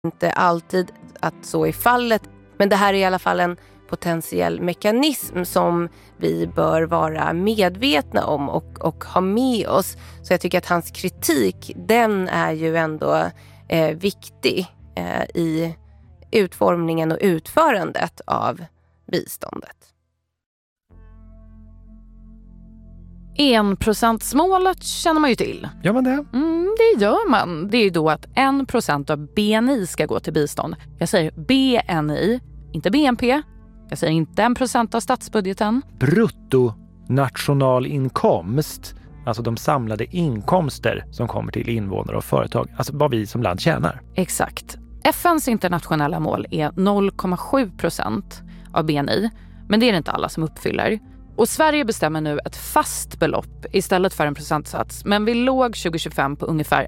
Inte alltid att så är fallet, men det här är i alla fall en potentiell mekanism som vi bör vara medvetna om och ha med oss. Så jag tycker att hans kritik, den är ju ändå viktig i utformningen och utförandet av biståndet. 1%-målet känner man ju till. Gör man det? Det gör man. Det är ju då att 1% av BNI ska gå till bistånd. Jag säger BNI, inte BNP. Jag säger inte 1% av statsbudgeten. Bruttonationalinkomst, alltså de samlade inkomster som kommer till invånare och företag. Alltså vad vi som land tjänar. Exakt. FNs internationella mål är 0,7% av BNI. Men det är det inte alla som uppfyller. Och Sverige bestämmer nu ett fast belopp istället för en procentsats. Men vi låg 2025 på ungefär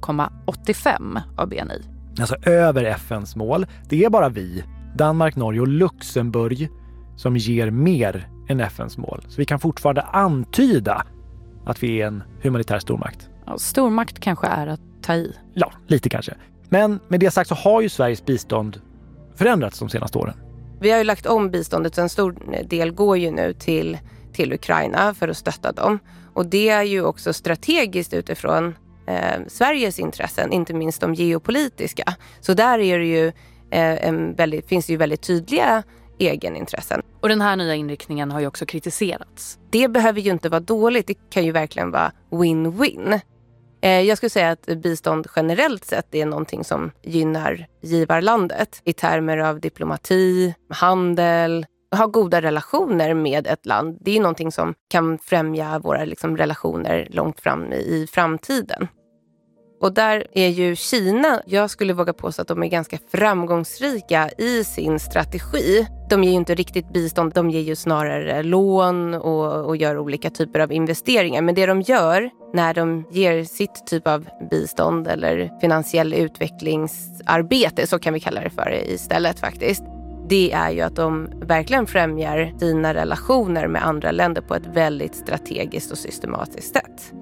0,85 av BNI. Alltså över FNs mål. Det är bara vi, Danmark, Norge och Luxemburg som ger mer än FNs mål. Så vi kan fortfarande antyda att vi är en humanitär stormakt. Ja, stormakt kanske är att ta i. Ja, lite kanske. Men med det sagt så har ju Sveriges bistånd förändrats de senaste åren. Vi har ju lagt om biståndet, så en stor del går ju nu till Ukraina för att stötta dem. Och det är ju också strategiskt utifrån Sveriges intressen, inte minst de geopolitiska. Så där är det ju, finns det ju väldigt tydliga egenintressen. Och den här nya inriktningen har ju också kritiserats. Det behöver ju inte vara dåligt, det kan ju verkligen vara win-win. Jag skulle säga att bistånd generellt sett är någonting som gynnar givarlandet i termer av diplomati, handel, ha goda relationer med ett land. Det är ju någonting som kan främja våra relationer långt fram i framtiden. Och där är ju Kina, jag skulle våga påstå att de är ganska framgångsrika i sin strategi. De ger ju inte riktigt bistånd, de ger ju snarare lån och gör olika typer av investeringar. Men det de gör när de ger sitt typ av bistånd eller finansiell utvecklingsarbete, så kan vi kalla det för istället faktiskt. Det är ju att de verkligen främjar sina relationer med andra länder på ett väldigt strategiskt och systematiskt sätt.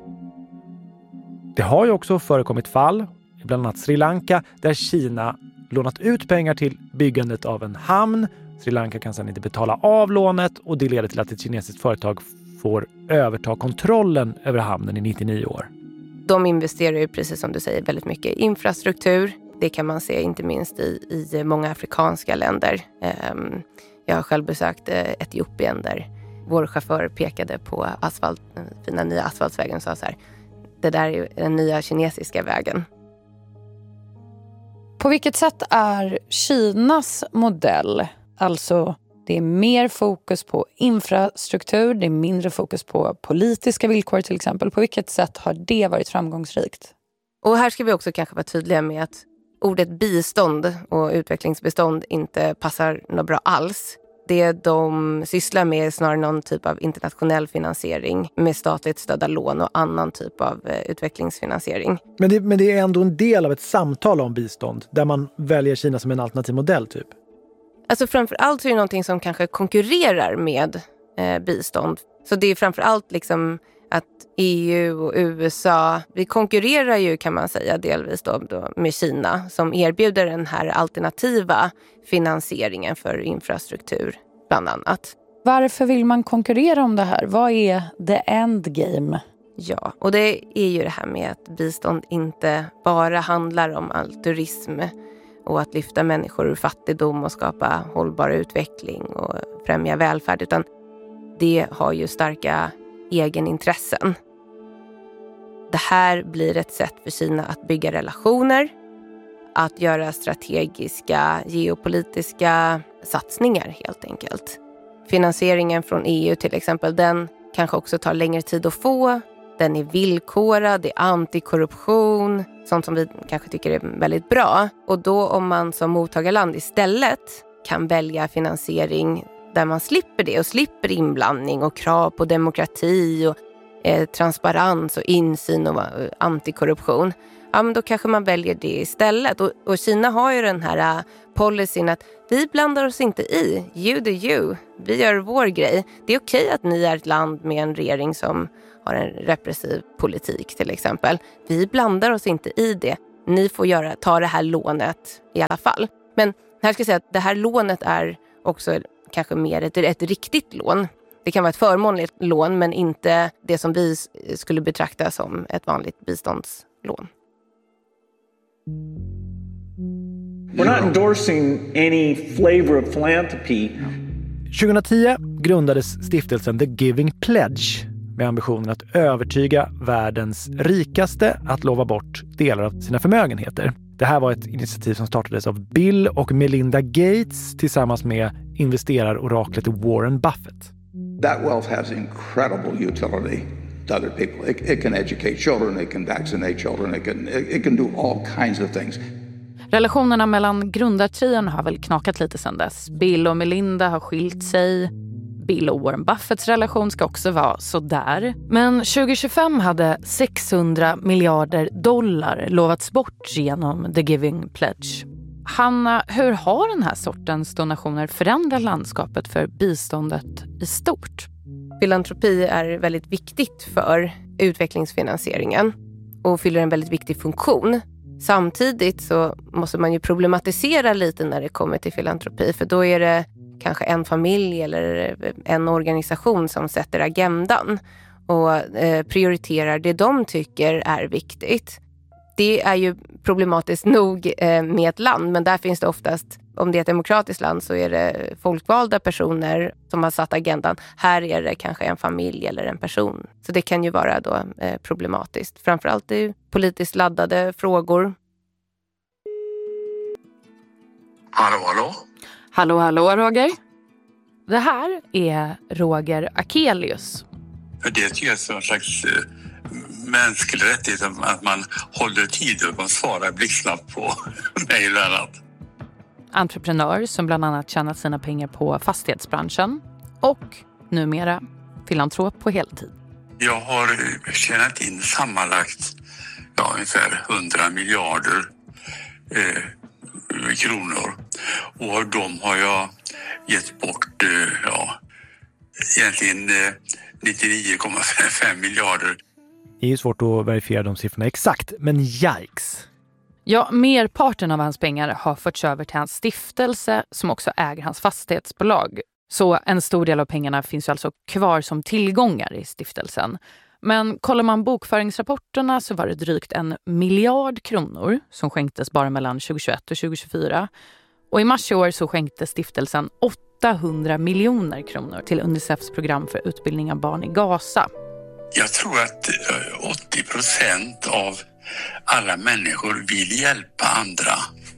Det har ju också förekommit fall, bland annat Sri Lanka, där Kina lånat ut pengar till byggandet av en hamn. Sri Lanka kan sedan inte betala av lånet och det leder till att ett kinesiskt företag får överta kontrollen över hamnen i 99 år. De investerar ju, precis som du säger, väldigt mycket i infrastruktur. Det kan man se inte minst i många afrikanska länder. Jag har själv besökt Etiopien där vår chaufför pekade på fina nya asfaltsvägen och sa så här: det där är den nya kinesiska vägen. På vilket sätt är Kinas modell, alltså det är mer fokus på infrastruktur, det är mindre fokus på politiska villkor till exempel. På vilket sätt har det varit framgångsrikt? Och här ska vi också kanske vara tydliga med att ordet bistånd och utvecklingsbistånd inte passar något bra alls. Det de sysslar med är snarare någon typ av internationell finansiering med statligt stödda lån och annan typ av utvecklingsfinansiering. Men det är ändå en del av ett samtal om bistånd där man väljer Kina som en alternativ modell typ? Alltså framförallt så är det någonting som kanske konkurrerar med bistånd. Så det är framförallt att EU och USA, vi konkurrerar ju kan man säga delvis då med Kina som erbjuder den här alternativa finansieringen för infrastruktur bland annat. Varför vill man konkurrera om det här? Vad är the end game? Ja, och det är ju det här med att bistånd inte bara handlar om altruism och att lyfta människor ur fattigdom och skapa hållbar utveckling och främja välfärd, utan det har ju starka egenintressen. Det här blir ett sätt för Kina att bygga relationer, att göra strategiska geopolitiska satsningar helt enkelt. Finansieringen från EU till exempel, den kanske också tar längre tid att få. Den är villkorad, det är antikorruption, sånt som vi kanske tycker är väldigt bra. Och då om man som mottagarland istället kan välja finansiering där man slipper det och slipper inblandning och krav på demokrati och transparens och insyn och antikorruption, ja men då kanske man väljer det istället. Och Kina har ju den här policyn att vi blandar oss inte i, you do you, vi gör vår grej. Det är okej att ni är ett land med en regering som har en repressiv politik till exempel. Vi blandar oss inte i det. ni får ta det här lånet i alla fall. Men här ska jag säga att det här lånet är också kanske mer ett riktigt lån. Det kan vara ett förmånligt lån, men inte det som vi skulle betrakta som ett vanligt biståndslån. We're not endorsing any flavor of philanthropy. 2010 grundades stiftelsen The Giving Pledge med ambitionen att övertyga världens rikaste att lova bort delar av sina förmögenheter. Det här var ett initiativ som startades av Bill och Melinda Gates tillsammans med investeraroraklet Warren Buffett. That wealth has incredible utility to other people. It can educate children, it can vaccinate children, it can do all kinds of things. Relationerna mellan grundartrion har väl knakat lite sedan dess. Bill och Melinda har skilt sig. Bill och Warren Buffetts relation ska också vara sådär. Men 2025 hade $600 miljarder lovats bort genom The Giving Pledge. Hanna, hur har den här sortens donationer förändrat landskapet för biståndet i stort? Filantropi är väldigt viktigt för utvecklingsfinansieringen och fyller en väldigt viktig funktion. Samtidigt så måste man ju problematisera lite när det kommer till filantropi, för då är det kanske en familj eller en organisation som sätter agendan och prioriterar det de tycker är viktigt. Det är ju problematiskt nog med ett land, men där finns det oftast, om det är ett demokratiskt land så är det folkvalda personer som har satt agendan. Här är det kanske en familj eller en person. Så det kan ju vara då problematiskt. Framförallt i politiskt laddade frågor. Hallå Roger. Det här är Roger Akelius. Det tycker jag är en slags mänsklig rättighet att man håller tid och man svarar blixtsnabbt på mejl och annat. Entreprenör som bland annat tjänat sina pengar på fastighetsbranschen och numera filantrop på heltid. Jag har tjänat in sammanlagt ungefär 100 miljarder kronor och de har jag gett bort egentligen 99,5 miljarder. Det är ju svårt att verifiera de siffrorna exakt, men yikes! Ja, merparten av hans pengar har förts över till hans stiftelse som också äger hans fastighetsbolag. Så en stor del av pengarna finns ju alltså kvar som tillgångar i stiftelsen. Men kollar man bokföringsrapporterna så var det drygt 1 miljard kronor som skänktes bara mellan 2021 och 2024. Och i mars i år så skänkte stiftelsen 800 miljoner kronor till Unicefs program för utbildning av barn i Gaza. Jag tror att 80% av alla människor vill hjälpa andra.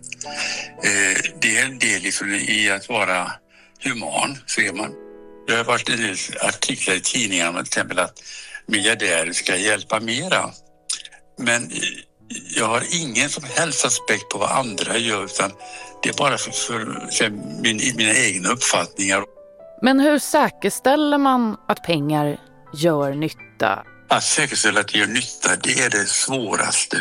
Det är en del i att vara human, ser man. Det har varit en del artiklar i tidningarna om till exempel att miljardärer ska hjälpa mera. Men jag har ingen som helst aspekt på vad andra gör, utan det är bara för mina egna uppfattningar. Men hur säkerställer man att pengar gör nytta? Att säkerställa att det gör nytta, det är det svåraste.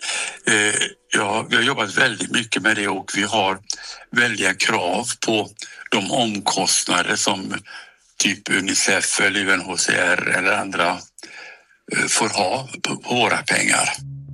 Vi har jobbat väldigt mycket med det och vi har väldiga krav på de omkostnader som typ Unicef eller UNHCR eller andra får ha på våra pengar.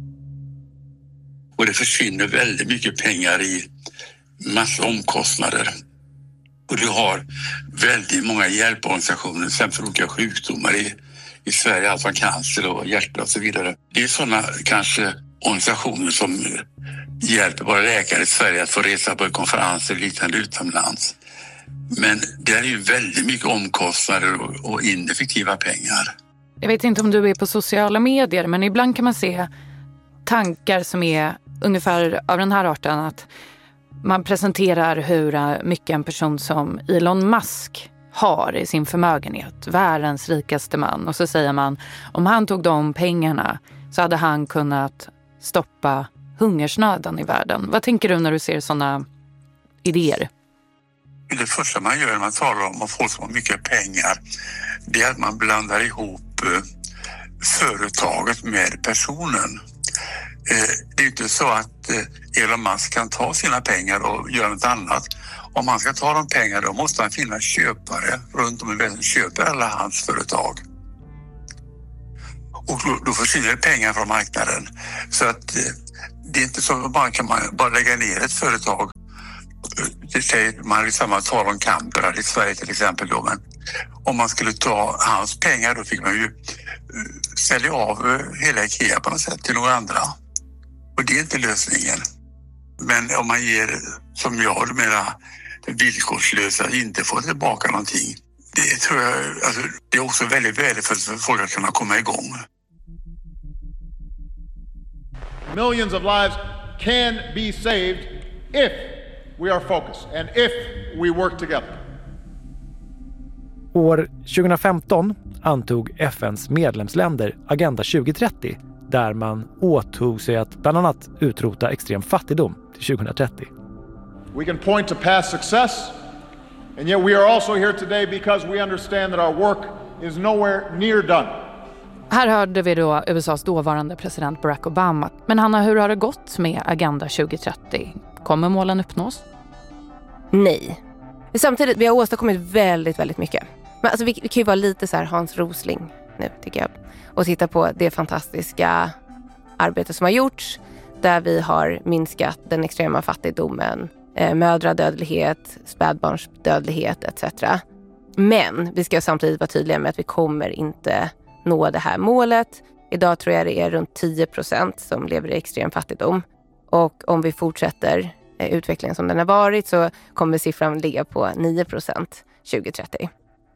Och det försvinner väldigt mycket pengar i massa omkostnader. Och du har väldigt många hjälporganisationer, sen för olika sjukdomar i Sverige, allt från cancer och hjärta och så vidare. Det är sådana kanske organisationer som hjälper våra läkare i Sverige att få resa på konferenser och liknande utomlands. Men det är ju väldigt mycket omkostnader och ineffektiva pengar. Jag vet inte om du är på sociala medier, men ibland kan man se tankar som är ungefär av den här arten, att man presenterar hur mycket en person som Elon Musk har i sin förmögenhet, världens rikaste man. Och så säger man, om han tog de pengarna så hade han kunnat stoppa hungersnöden i världen. Vad tänker du när du ser sådana idéer? Det första man gör när man talar om folk som har mycket pengar, det är att man blandar ihop företaget med personen. Det är inte så att Elon Musk kan ta sina pengar och göra något annat. Om han ska ta de pengar, då måste han finna köpare runt om i världen som köper alla hans företag. Och då försvinner pengar från marknaden. Så att Det är inte så att man bara lägga ner ett företag. Det säger man liksom talar om Kamprad i Sverige till exempel då, men om man skulle ta hans pengar då fick man ju sälja av hela IKEA på något sätt till några andra. Och det är inte lösningen. Men om man ger, som jag menar, villkorslösa, inte får tillbaka någonting. Det tror jag, alltså, det är också väldigt värdefullt för folk att kunna komma igång. Millions of lives can be saved if we are focused and if we work together. År 2015 antog FNs medlemsländer Agenda 2030 där man åtog sig att bland annat utrota extrem fattigdom till 2030. We can point to past success, and yet we are also here today because we understand that our work is nowhere near done. Här hörde vi då USAs dåvarande president Barack Obama. Men Hanna, hur har det gått med Agenda 2030? Kommer målen uppnås? Nej. Samtidigt, vi har åstadkommit väldigt, väldigt mycket. Men alltså, vi kan ju vara lite så här Hans Rosling nu, tycker jag. Och titta på det fantastiska arbete som har gjorts. Där vi har minskat den extrema fattigdomen, mödradödlighet, spädbarnsdödlighet etc. Men vi ska samtidigt vara tydliga med att vi kommer inte nå det här målet. Idag tror jag det är runt 10% som lever i extrem fattigdom. Och om vi fortsätter utvecklingen som den har varit så kommer siffran ligga på 9% 2030.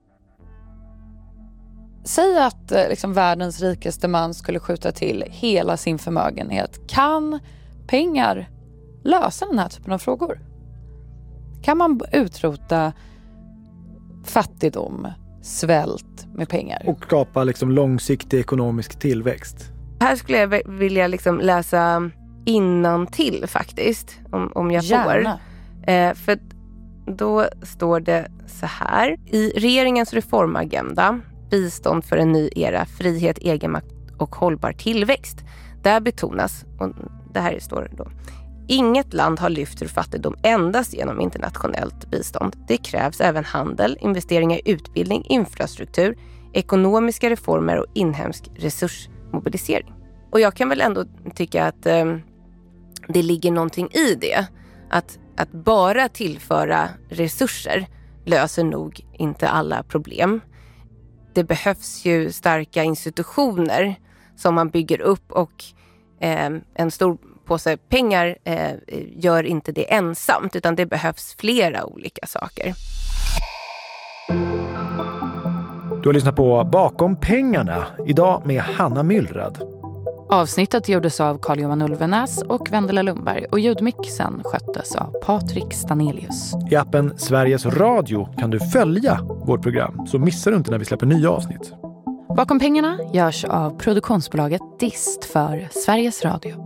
Säg att liksom, världens rikaste man skulle skjuta till hela sin förmögenhet. Kan pengar lösa den här typen av frågor? Kan man utrota fattigdom, svält med pengar? Och skapa liksom långsiktig ekonomisk tillväxt. Här skulle jag vilja liksom läsa innantill faktiskt, om jag får. För då står det så här. I regeringens reformagenda, bistånd för en ny era, frihet, egenmakt och hållbar tillväxt. Där betonas, och det här står då, inget land har lyft ur fattigdom endast genom internationellt bistånd. Det krävs även handel, investeringar i utbildning, infrastruktur, ekonomiska reformer och inhemsk resursmobilisering. Och jag kan väl ändå tycka att det ligger någonting i det. Att bara tillföra resurser löser nog inte alla problem. Det behövs ju starka institutioner som man bygger upp, och en stor påse pengar gör inte det ensamt, utan det behövs flera olika saker. Du har lyssnat på Bakom pengarna, idag med Hanna Myllrad. Avsnittet gjordes av Carl-Johan Ulvenäs och Vendela Lundberg, och ljudmixen sköttes av Patrik Stanelius. I appen Sveriges Radio kan du följa vårt program, så missar du inte när vi släpper nya avsnitt. Bakom pengarna görs av produktionsbolaget Dist för Sveriges Radio.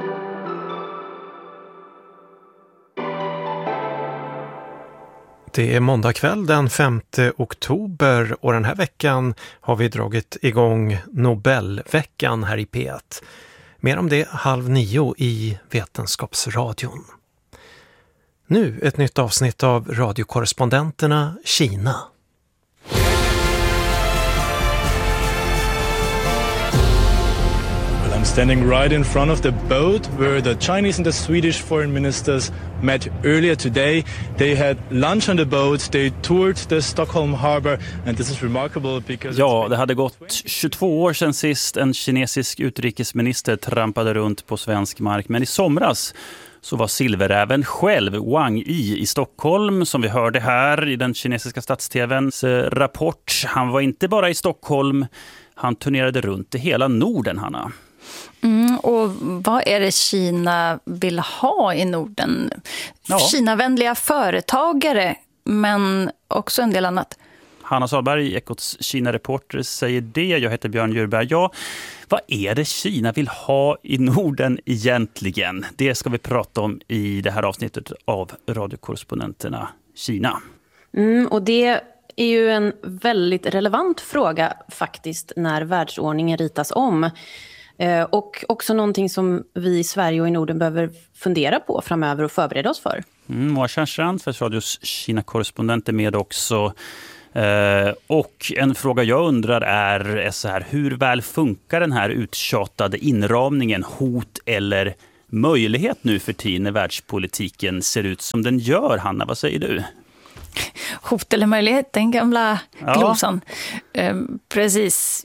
Det är måndag kväll den 5 oktober och den här veckan har vi dragit igång Nobelveckan här i P1. Mer om det 8:30 i Vetenskapsradion. Nu ett nytt avsnitt av radiokorrespondenterna Kina. I'm standing right in front of the boat where the Chinese and the Swedish foreign ministers met earlier today. They had lunch on the boat, they toured the Stockholm harbor, and this is remarkable because... Ja, det hade gått 22 år sedan sist en kinesisk utrikesminister trampade runt på svensk mark, men i somras så var silveräven själv, Wang Yi, i Stockholm, som vi hörde här i den kinesiska stats-tvns rapport. Han var inte bara i Stockholm, han turnerade runt i hela Norden, Hanna. Och vad är det Kina vill ha i Norden? Ja. Kinavänliga företagare, men också en del annat. Hanna Salberg, Ekots Kina-reporter, säger det. Jag heter Björn Djurberg. Ja, vad är det Kina vill ha i Norden egentligen? Det ska vi prata om i det här avsnittet av radiokorrespondenterna Kina. Och det är ju en väldigt relevant fråga faktiskt när världsordningen ritas om. Och också någonting som vi i Sverige och i Norden behöver fundera på framöver och förbereda oss för. Moa Kärnstrand, för radios Kina-korrespondent, är med också. Och en fråga jag undrar är så här: hur väl funkar den här uttjatade inramningen hot eller möjlighet nu för tiden när världspolitiken ser ut som den gör? Hanna, vad säger du? Hot eller möjlighet, den gamla glosan. Precis.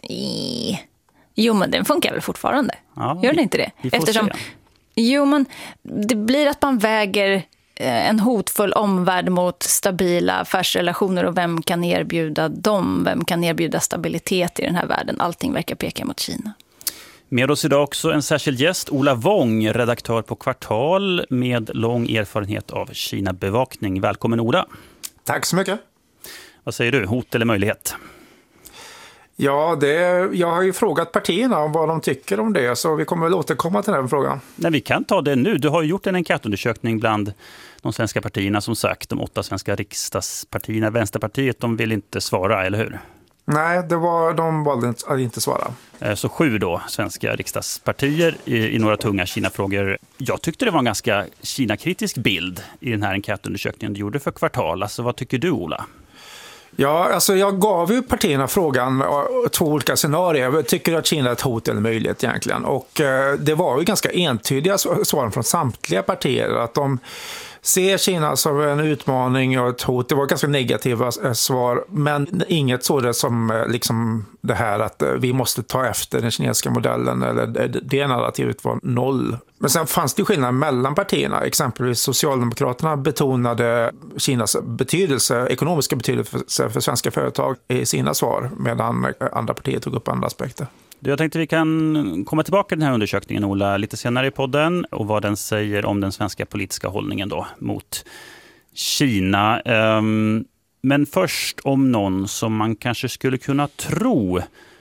Jo, men den funkar väl fortfarande? Ja, gör den inte det? Jo, men det blir att man väger en hotfull omvärld mot stabila affärsrelationer, och vem kan erbjuda dem? Vem kan erbjuda stabilitet i den här världen? Allting verkar peka mot Kina. Med oss idag också en särskild gäst, Ola Wong, redaktör på Kvartal med lång erfarenhet av Kina-bevakning. Välkommen, Ola. Tack så mycket. Vad säger du, hot eller möjlighet? Ja, jag har ju frågat partierna om vad de tycker om det, så vi kommer väl återkomma till den här frågan. Nej, vi kan ta det nu. Du har ju gjort en enkätundersökning bland de svenska partierna, som sagt, de 8 svenska riksdagspartierna. Vänsterpartiet, de vill inte svara, eller hur? Nej, de valde att inte svara. Så 7 då, svenska riksdagspartier i några tunga Kina-frågor. Jag tyckte det var en ganska Kina-kritisk bild i den här enkätundersökningen du gjorde för Kvartal. Alltså, vad tycker du, Ola? Ja, alltså jag gav ju partierna frågan 2 olika scenarier. Tycker du att Kina är ett hot eller möjlighet egentligen? Och det var ju ganska entydiga svar från samtliga partier, att de ser Kina som en utmaning och ett hot. Det var ganska negativa svar, men inget sådant som liksom det här att vi måste ta efter den kinesiska modellen, eller det narrativet var 0. Men sen fanns det skillnader mellan partierna. Exempelvis Socialdemokraterna betonade Kinas betydelse, ekonomiska betydelse för svenska företag i sina svar, medan andra partier tog upp andra aspekter. Jag tänkte vi kan komma tillbaka till den här undersökningen, Ola, lite senare i podden, och vad den säger om den svenska politiska hållningen då mot Kina. Men först om någon som man kanske skulle kunna tro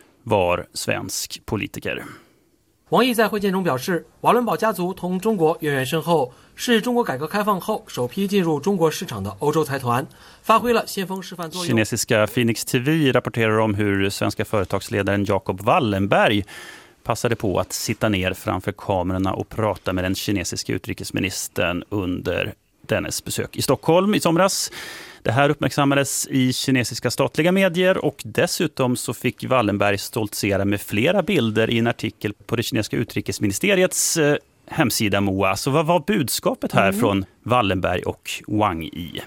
var svensk politiker. 王毅在会见中表示，瓦伦堡家族同中国渊源深厚，是中国改革开放后首批进入中国市场的欧洲财团，发挥了先锋示范作用。 Kinesiska Phoenix TV rapporterar om hur svenska företagsledaren Jacob Wallenberg passade på att sitta ner framför kamerorna och prata med den kinesiska utrikesministern under dennes besök i Stockholm i somras. Det här uppmärksammades i kinesiska statliga medier, och dessutom så fick Wallenberg stoltsera med flera bilder i en artikel på det kinesiska utrikesministeriets hemsida, Moa. Så vad var budskapet här från Wallenberg och Wang Yi?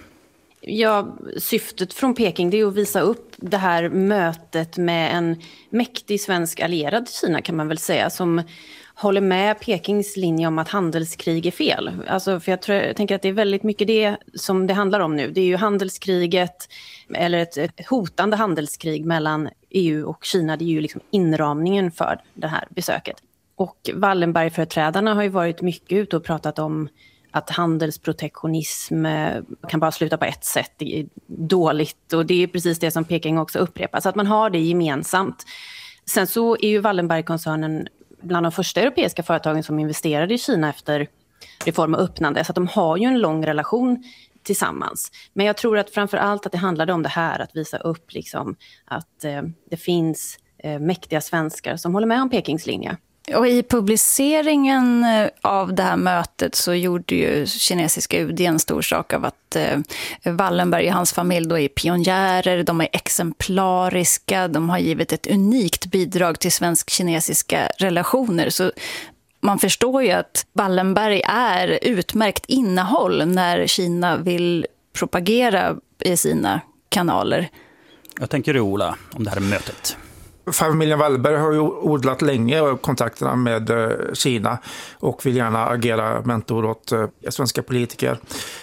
Ja, syftet från Peking, det är att visa upp det här mötet med en mäktig svensk allierad, Kina kan man väl säga, som håller med Pekings linje om att handelskrig är fel. Alltså, för jag tänker att det är väldigt mycket det som det handlar om nu. Det är ju handelskriget, eller ett hotande handelskrig mellan EU och Kina. Det är ju liksom inramningen för det här besöket. Och Wallenberg-företrädarna har ju varit mycket ute och pratat om att handelsprotektionism kan bara sluta på ett sätt. Det är dåligt, och det är precis det som Peking också upprepar. Så att man har det gemensamt. Sen så är ju Wallenberg-koncernen bland de första europeiska företagen som investerade i Kina efter reform och öppnande. Så att de har ju en lång relation tillsammans. Men jag tror att framför allt att det handlade om det här, att visa upp liksom att det finns mäktiga svenskar som håller med om Pekings linje. Och i publiceringen av det här mötet så gjorde ju kinesiska UD en stor sak av att Wallenberg och hans familj då är pionjärer, de är exemplariska, de har givit ett unikt bidrag till svensk-kinesiska relationer. Så man förstår ju att Wallenberg är utmärkt innehåll när Kina vill propagera i sina kanaler. Jag tänker du, Ola, om det här mötet. Familjen Wallenberg har ju odlat länge kontakterna med Kina och vill gärna agera mentor åt svenska politiker.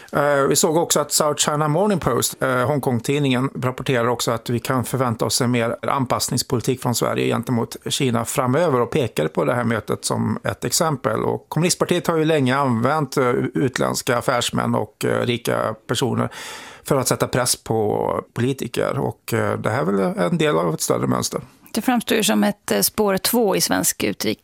Vi såg också att South China Morning Post, Hongkong-tidningen, rapporterar också att vi kan förvänta oss en mer anpassningspolitik från Sverige gentemot Kina framöver, och pekar på det här mötet som ett exempel. Och Kommunistpartiet har ju länge använt utländska affärsmän och rika personer för att sätta press på politiker, och det här är väl en del av ett större mönster. Det framstår ju som ett spår 2 i svensk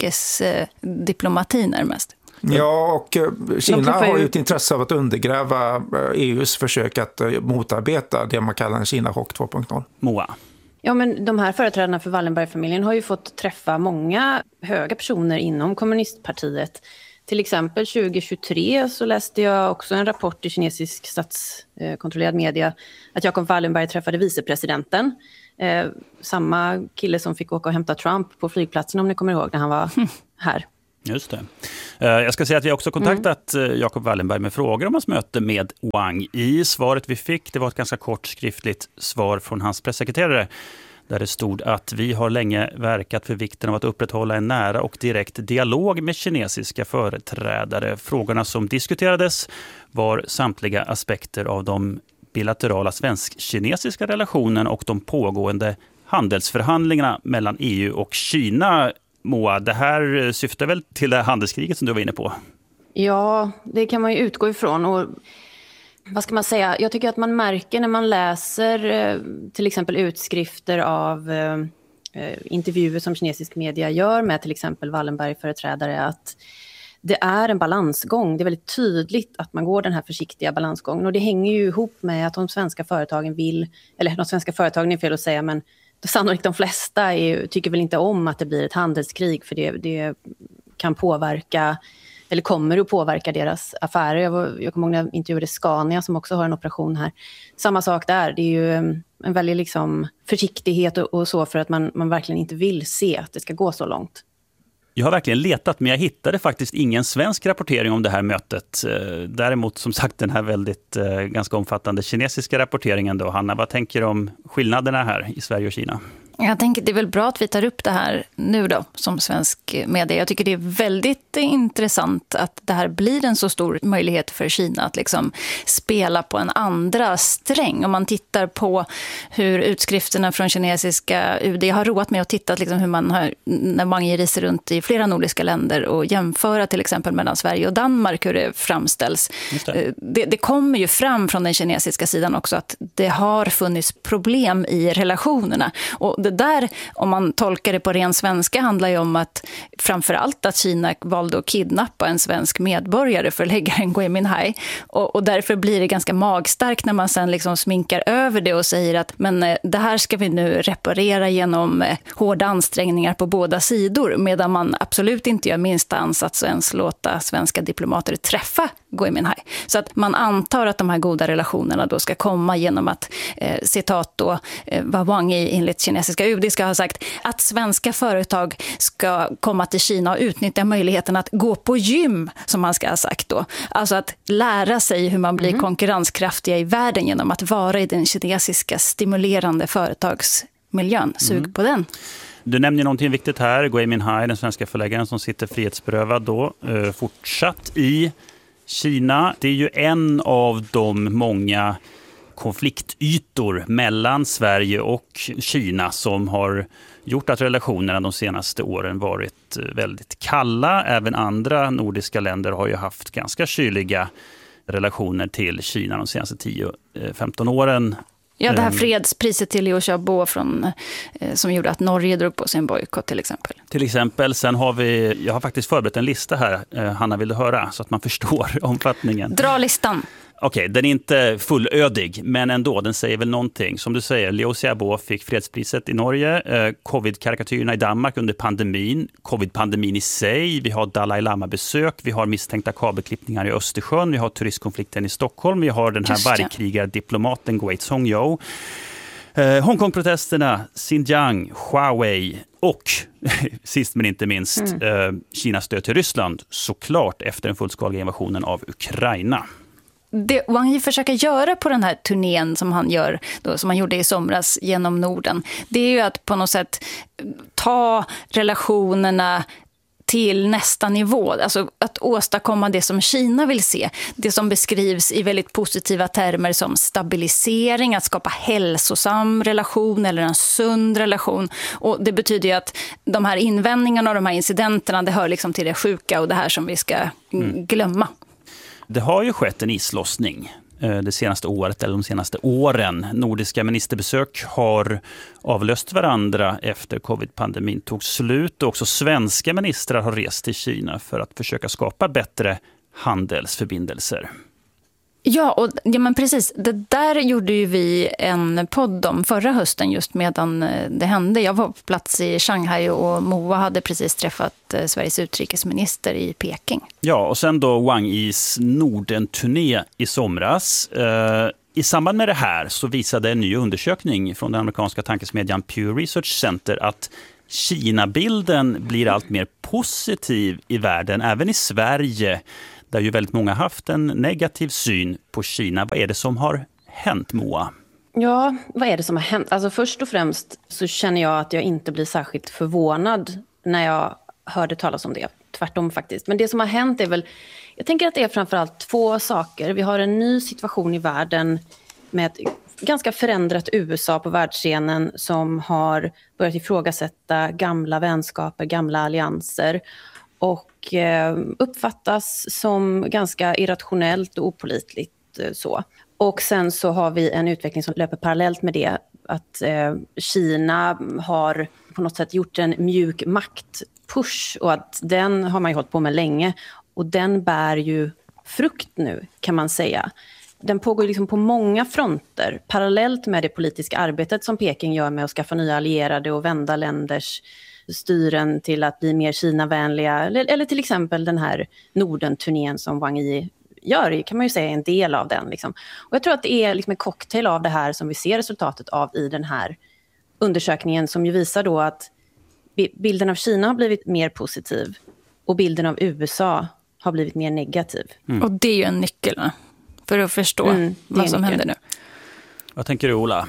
utrikesdiplomati närmast. Ja, och Kina har ju ett intresse av att undergräva EUs försök att motarbeta det man kallar en Kina-chock 2.0. Moa. Ja, men de här företrädarna för Wallenberg-familjen har ju fått träffa många höga personer inom kommunistpartiet. Till exempel 2023 så läste jag också en rapport i kinesisk statskontrollerad media att Jacob Wallenberg träffade vicepresidenten. Samma kille som fick åka och hämta Trump på flygplatsen, om ni kommer ihåg, när han var här. Just det. Jag ska säga att vi också kontaktat Jacob Wallenberg med frågor om hans möte med Wang Yi. Svaret vi fick, det var ett ganska kort skriftligt svar från hans pressekreterare där det stod att vi har länge verkat för vikten av att upprätthålla en nära och direkt dialog med kinesiska företrädare. Frågorna som diskuterades var samtliga aspekter av de bilaterala svensk-kinesiska relationen och de pågående handelsförhandlingarna mellan EU och Kina. Moa, det här syftar väl till det handelskriget som du var inne på? Ja, det kan man ju utgå ifrån. Och vad ska man säga? Jag tycker att man märker när man läser till exempel utskrifter av intervjuer som kinesisk media gör med till exempel Wallenberg-företrädare att det är en balansgång. Det är väldigt tydligt att man går den här försiktiga balansgången. Och det hänger ju ihop med att de svenska företagen vill, eller de svenska företagen är fel att säga, men sannolikt de flesta tycker väl inte om att det blir ett handelskrig, för det kan påverka, eller kommer att påverka deras affärer. Jag kommer ihåg när jag intervjuade Scania som också har en operation här. Samma sak där, det är ju en väldigt liksom försiktighet och så, för att man verkligen inte vill se att det ska gå så långt. Jag har verkligen letat, men jag hittade faktiskt ingen svensk rapportering om det här mötet. Däremot som sagt den här väldigt ganska omfattande kinesiska rapporteringen då. Hanna, vad tänker du om skillnaderna här i Sverige och Kina? Jag tänker det är väl bra att vi tar upp det här nu då som svensk media. Jag tycker det är väldigt intressant att det här blir en så stor möjlighet för Kina att liksom spela på en andra sträng. Om man tittar på hur utskrifterna från kinesiska UD har roat med att titta liksom hur man har, när man reser runt i flera nordiska länder och jämföra till exempel mellan Sverige och Danmark hur det framställs. Det kommer ju fram från den kinesiska sidan också att det har funnits problem i relationerna. Och det där, om man tolkar det på ren svenska, handlar ju om att framförallt att Kina valde att kidnappa en svensk medborgare, förläggaren Gui Minhai. Och därför blir det ganska magstarkt när man sen liksom sminkar över det och säger att men det här ska vi nu reparera genom hårda ansträngningar på båda sidor, medan man absolut inte gör minsta ansats att ens låta svenska diplomater träffa Gui Minhai. Så att man antar att de här goda relationerna då ska komma genom att, citat då, vad Wang Yi enligt kinesiska UD ska ha sagt, att svenska företag ska komma till Kina och utnyttja möjligheten att gå på gym, som man ska ha sagt då. Alltså att lära sig hur man blir konkurrenskraftiga i världen genom att vara i den kinesiska stimulerande företagsmiljön. Sug på den. Du nämner någonting viktigt här. Gui Minhai, den svenska förläggaren som sitter frihetsberövad då, fortsatt i Kina. Det är ju en av de många konfliktytor mellan Sverige och Kina som har gjort att relationerna de senaste åren varit väldigt kalla. Även andra nordiska länder har ju haft ganska kyliga relationer till Kina de senaste 10-15 åren. Ja, det här fredspriset till Liu Xiaobo som gjorde att Norge drog på sin bojkott till exempel. Till exempel, sen har jag har faktiskt förberett en lista här, Hanna, vill du höra, så att man förstår omfattningen. Dra listan. Okej, den är inte fullödig, men ändå, den säger väl någonting. Som du säger, Liu Xiaobo fick fredspriset i Norge, covid-karikatyrerna i Danmark under pandemin, covid-pandemin i sig, vi har Dalai Lama-besök, vi har misstänkta kabelklippningar i Östersjön, vi har turistkonflikten i Stockholm, vi har den här vargkrigardiplomaten Gui Zhongzhou, Hongkong-protesterna, Xinjiang, Huawei och sist men inte minst Kinas stöd till Ryssland, såklart efter den fullskaliga invasionen av Ukraina. Det Wang Yi försöker göra på den här turnén som han gör då, som han gjorde i somras genom Norden, det är ju att på något sätt ta relationerna till nästa nivå, alltså att åstadkomma det som Kina vill se, det som beskrivs i väldigt positiva termer som stabilisering, att skapa hälsosam relation eller en sund relation. Och det betyder ju att de här invändningarna och de här incidenterna, det hör liksom till det sjuka och det här som vi ska glömma. Det har ju skett en islossning det senaste året eller de senaste åren. Nordiska ministerbesök har avlöst varandra efter covid-pandemin tog slut. Och också svenska ministrar har rest till Kina för att försöka skapa bättre handelsförbindelser. Ja, men precis. Det där gjorde ju vi en podd om förra hösten just medan det hände. Jag var på plats i Shanghai och Moa hade precis träffat Sveriges utrikesminister i Peking. Ja, och sen då Wang Yis Norden-turné i somras. I samband med det här så visade en ny undersökning från den amerikanska tankesmedjan Pew Research Center att Kina-bilden blir allt mer positiv i världen, även i Sverige, där ju väldigt många haft en negativ syn på Kina. Vad är det som har hänt, Moa? Ja, vad är det som har hänt? Alltså först och främst så känner jag att jag inte blir särskilt förvånad när jag hörde talas om det. Tvärtom faktiskt. Men det som har hänt är väl, jag tänker att det är framförallt två saker. Vi har en ny situation i världen med ett ganska förändrat USA på världsscenen som har börjat ifrågasätta gamla vänskaper, gamla allianser och uppfattas som ganska irrationellt och opålitligt så. Och sen så har vi en utveckling som löper parallellt med det, att Kina har på något sätt gjort en mjuk maktpush och att den har man ju hållit på med länge och den bär ju frukt nu kan man säga. Den pågår liksom på många fronter parallellt med det politiska arbetet som Peking gör med att skaffa nya allierade och vända länders styren till att bli mer Kina-vänliga eller till exempel den här Norden-turnén som Wang Yi gör, kan man ju säga, en del av den. Liksom. Och jag tror att det är liksom en cocktail av det här som vi ser resultatet av i den här undersökningen som ju visar då att bilden av Kina har blivit mer positiv och bilden av USA har blivit mer negativ. Och det är ju en nyckel för att förstå vad som händer nu. Vad tänker du, Ola?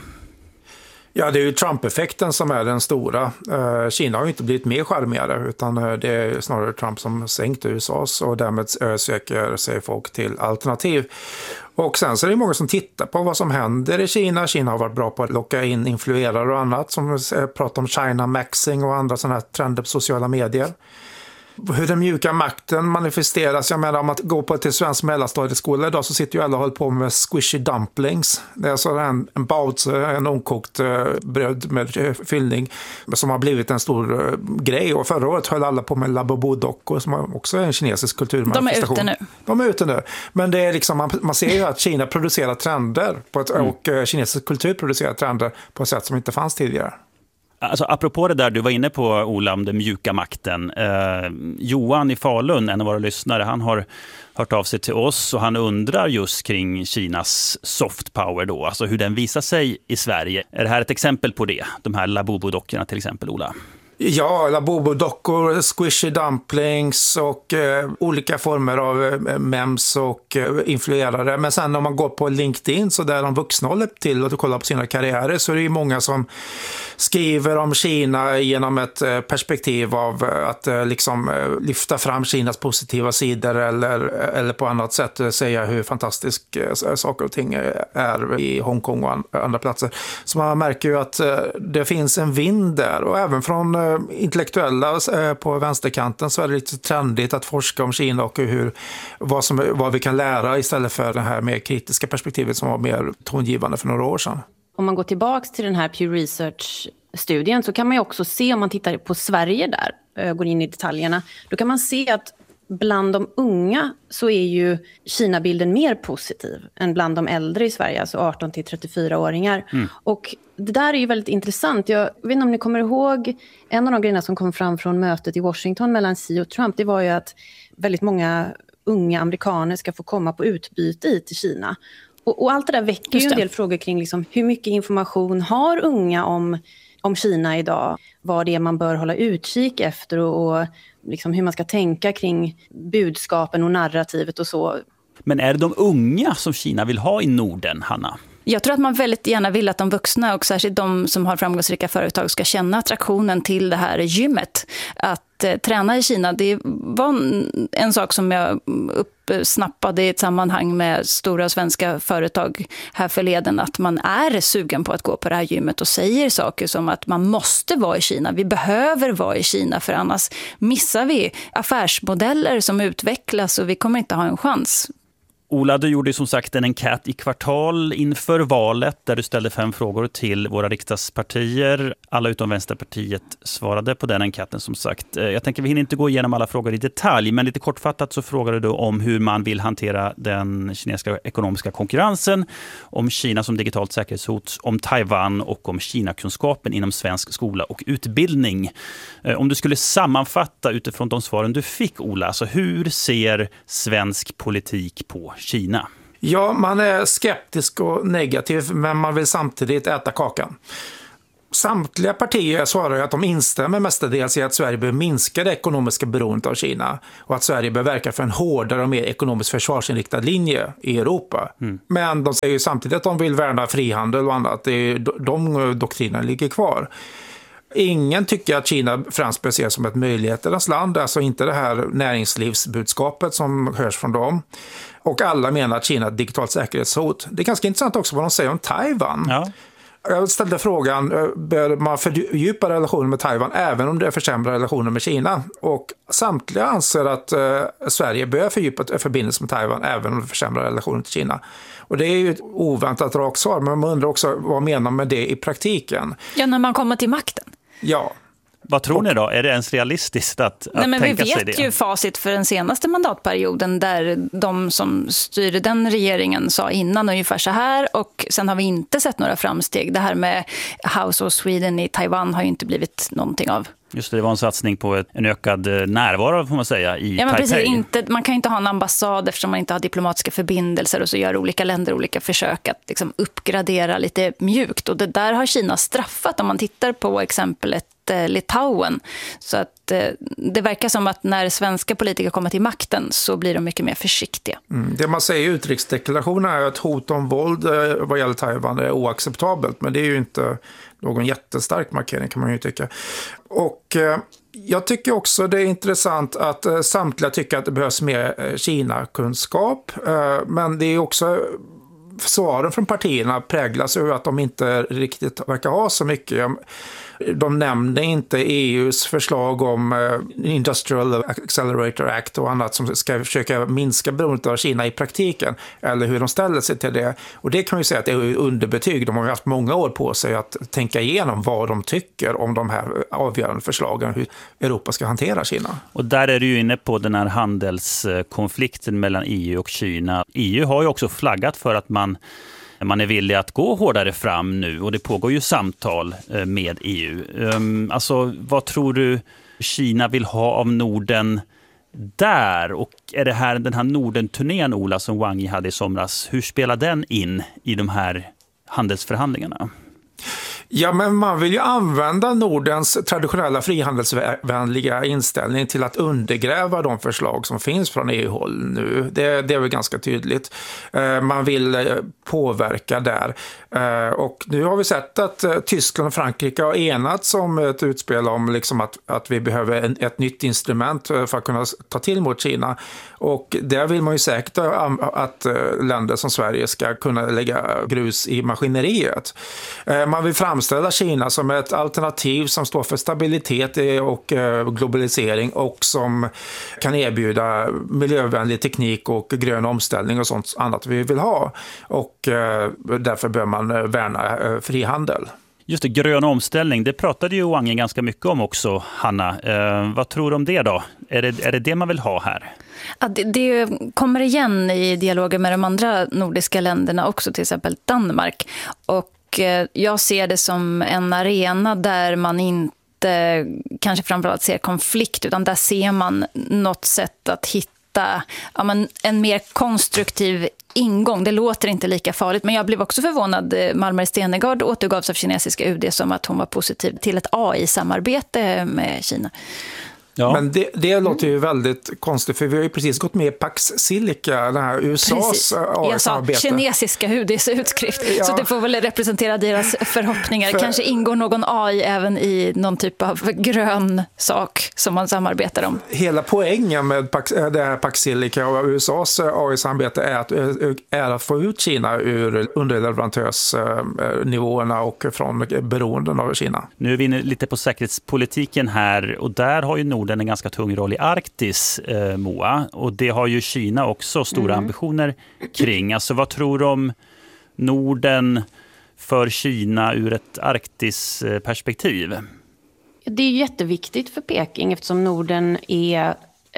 Ja, det är ju Trump-effekten som är den stora. Kina har ju inte blivit mer charmigare utan det är snarare Trump som sänkt USAs och därmed söker sig folk till alternativ. Och sen så är det många som tittar på vad som händer i Kina. Kina har varit bra på att locka in influerare och annat som pratar om China Maxing och andra sådana här trender på sociala medier. Hur den mjuka makten manifesteras. Jag menar, om att gå på till svensk mellanstadieskola idag så sitter ju alla och håller på med squishy dumplings. Det är så en baozi, en onkokt bröd med fyllning som har blivit en stor grej. Och förra året höll alla på med Labubu-dockor som också är en kinesisk kulturmanifestation. De är ute nu. Men det är liksom, man ser ju att Kina producerar trender och kinesisk kultur producerar trender på ett sätt som inte fanns tidigare. Alltså, apropå det där du var inne på, Ola, om den mjuka makten. Johan i Falun, en av våra lyssnare, han har hört av sig till oss och han undrar just kring Kinas soft power då. Alltså hur den visar sig i Sverige. Är det här ett exempel på det? De här Labubu-dockorna till exempel, Ola? Ja, Labubu-dockor, squishy dumplings och olika former av memes och influerare. Men sen om man går på LinkedIn så där de vuxna håller till och kollar på sina karriärer så är det ju många som skriver om Kina genom ett perspektiv av att liksom lyfta fram Kinas positiva sidor eller på annat sätt säga hur fantastisk saker och ting är i Hongkong och andra platser. Så man märker ju att det finns en vind där och även från intellektuella på vänsterkanten så är det lite trendigt att forska om Kina och vad vi kan lära istället för det här mer kritiska perspektivet som var mer tongivande för några år sedan. Om man går tillbaka till den här Pew Research-studien så kan man ju också se, om man tittar på Sverige där, går in i detaljerna, då kan man se att bland de unga så är ju Kina-bilden mer positiv än bland de äldre i Sverige, alltså 18-34-åringar. Och det där är ju väldigt intressant. Jag vet inte om ni kommer ihåg, en av de grejerna som kom fram från mötet i Washington mellan Xi och Trump, det var ju att väldigt många unga amerikaner ska få komma på utbyte till Kina. Och allt det där väcker ju en del frågor kring liksom, hur mycket information har unga om Kina idag? Vad det är man bör hålla utkik efter och liksom hur man ska tänka kring budskapen och narrativet och så. Men är det de unga som Kina vill ha i Norden, Hanna? Jag tror att man väldigt gärna vill att de vuxna och särskilt de som har framgångsrika företag ska känna attraktionen till det här gymmet. Att träna i Kina, det var en sak som jag uppsnappade i ett sammanhang med stora svenska företag här förleden, att man är sugen på att gå på det här gymmet och säger saker som att man måste vara i Kina, vi behöver vara i Kina för annars missar vi affärsmodeller som utvecklas och vi kommer inte ha en chans. Ola, du gjorde som sagt en enkät i Kvartal inför valet där du ställde 5 frågor till våra riksdagspartier. Alla utom Vänsterpartiet svarade på den enkäten som sagt. Jag tänker vi hinner inte gå igenom alla frågor i detalj, men lite kortfattat så frågade du om hur man vill hantera den kinesiska ekonomiska konkurrensen, om Kina som digitalt säkerhetshot, om Taiwan och om Kina-kunskapen inom svensk skola och utbildning. Om du skulle sammanfatta utifrån de svaren du fick, Ola, så hur ser svensk politik på Kina? Ja, man är skeptisk och negativ men man vill samtidigt äta kakan. Samtliga partier svarar att de instämmer mestadels i att Sverige bör minska det ekonomiska beroendet av Kina och att Sverige bör verka för en hårdare och mer ekonomiskt försvarsinriktad linje i Europa. Men de säger ju samtidigt att de vill värna frihandel och annat. De doktrinerna ligger kvar. Ingen tycker att Kina främst bör ses som ett möjligheternas land, alltså inte det här näringslivsbudskapet som hörs från dem. Och alla menar att Kina är ett digitalt säkerhetshot. Det är ganska intressant också vad de säger om Taiwan. Ja. Jag ställde frågan, bör man fördjupa relationen med Taiwan även om det försämrar relationen med Kina? Och samtliga anser att Sverige bör fördjupa förbindelsen med Taiwan även om det försämrar relationen till Kina. Och det är ju ett oväntat rakt svar, men man undrar också vad menar man med det i praktiken? Ja, när man kommer till makten. Ja. Vad tror ni då? Är det ens realistiskt att tänka sig det? Vi vet ju facit för den senaste mandatperioden där de som styrde den regeringen sa innan ungefär så här, och sen har vi inte sett några framsteg. Det här med House of Sweden i Taiwan har ju inte blivit någonting av. Just det var en satsning på en ökad närvaro får man säga i Taipei. Precis, man kan ju inte ha en ambassad eftersom man inte har diplomatiska förbindelser, och så gör olika länder olika försök att liksom uppgradera lite mjukt. Och det där har Kina straffat om man tittar på exemplet Litauen. Så att det verkar som att när svenska politiker kommer till makten så blir de mycket mer försiktiga. Det man säger i utrikesdeklarationen är att hot om våld vad gäller Taiwan är oacceptabelt, men det är ju inte någon jättestark markering kan man ju tycka. Och jag tycker också det är intressant att samtliga tycker att det behövs mer Kina-kunskap, men det är också svaren från partierna präglas av att de inte riktigt verkar ha så mycket. De nämnde inte EUs förslag om Industrial Accelerator Act och annat som ska försöka minska beroendet av Kina i praktiken, eller hur de ställer sig till det. Och det kan vi säga att det är underbetyg. De har haft många år på sig att tänka igenom vad de tycker om de här avgörande förslagen, hur Europa ska hantera Kina. Och där är du ju inne på den här handelskonflikten mellan EU och Kina. EU har ju också flaggat för att man är villig att gå hårdare fram nu, och det pågår ju samtal med EU. Alltså, vad tror du Kina vill ha av Norden där? Och är det här den här Norden-turnén, Ola, som Wang Yi hade i somras, hur spelar den in i de här handelsförhandlingarna? Ja, men man vill ju använda Nordens traditionella frihandelsvänliga inställning till att undergräva de förslag som finns från EU-håll nu. Det är väl ganska tydligt. Man vill påverka där. Och nu har vi sett att Tyskland och Frankrike har enats om ett utspel om liksom att vi behöver ett nytt instrument för att kunna ta till mot Kina. Och där vill man ju säkert att länder som Sverige ska kunna lägga grus i maskineriet. Man vill framställa Kina som ett alternativ som står för stabilitet och globalisering och som kan erbjuda miljövänlig teknik och grön omställning och sånt annat vi vill ha. Och därför bör man värna frihandel. Just det, grön omställning, det pratade ju Wang Yi ganska mycket om också, Hanna. Vad tror du om det då? Är det man vill ha här? Ja, det kommer igen i dialoger med de andra nordiska länderna också, till exempel Danmark. Och jag ser det som en arena där man inte kanske framförallt ser konflikt, utan där ser man något sätt att hitta en mer konstruktiv ingång. Det låter inte lika farligt, men jag blev också förvånad. Malmer Stenegard återgavs av kinesiska UD som att hon var positiv till ett AI-samarbete med Kina. Ja. Men det låter ju väldigt konstigt, för vi har ju precis gått med i Pax Silica, den här USAs AI-samarbete. Jag sa kinesiska UDs utskrift, ja. Så det får väl representera deras förhoppningar. Kanske ingår någon AI även i någon typ av grön sak som man samarbetar om. Hela poängen med det här Pax Silica och USAs AI-samarbete är att få ut Kina ur underleverantörsnivåerna och från beroenden av Kina. Nu är vi inne lite på säkerhetspolitiken här, och där har ju Norden en ganska tung roll i Arktis, Moa. Och det har ju Kina också stora ambitioner kring. Alltså, vad tror du om Norden för Kina ur ett Arktis-perspektiv? Det är jätteviktigt för Peking eftersom Norden är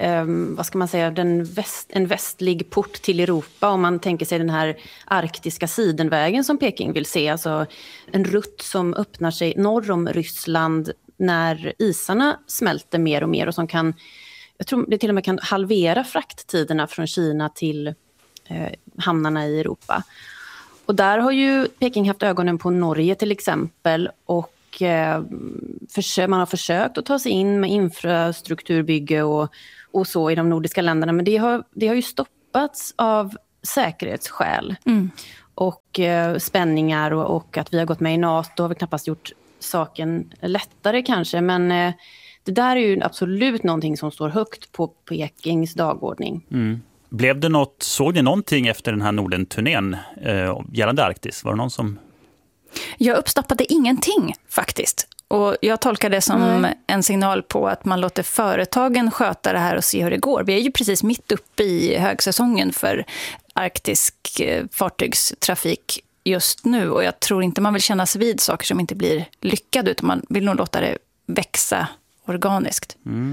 en västlig port till Europa, om man tänker sig den här arktiska sidenvägen som Peking vill se. Alltså en rutt som öppnar sig norr om Ryssland när isarna smälter mer och mer, och som kan, jag tror det till och med kan halvera frakttiderna från Kina till hamnarna i Europa. Och där har ju Peking haft ögonen på Norge till exempel, och man har försökt att ta sig in med infrastrukturbygge och så i de nordiska länderna. Men det har ju stoppats av säkerhetsskäl. Och spänningar och att vi har gått med i NATO har väl knappast gjort saken lättare kanske. Men det där är ju absolut någonting som står högt på Pekings dagordning. Blev det såg ni någonting efter den här Norden-turnén gällande Arktis? Var det någon som... Jag uppstoppade ingenting faktiskt. Och jag tolkar det som en signal på att man låter företagen sköta det här och se hur det går. Vi är ju precis mitt uppe i högsäsongen för arktisk fartygstrafik just nu. Och jag tror inte man vill kännas vid saker som inte blir lyckade, utan man vill nog låta det växa organiskt.